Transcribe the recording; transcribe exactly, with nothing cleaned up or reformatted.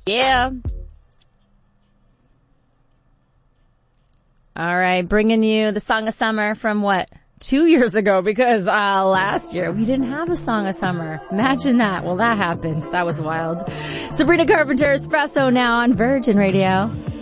Yeah. All right, bringing you the Song of Summer from what? Two years ago, because uh last year we didn't have a Song of Summer. Imagine that. Well, that happened. That was wild. Sabrina Carpenter, Espresso now on Virgin Radio.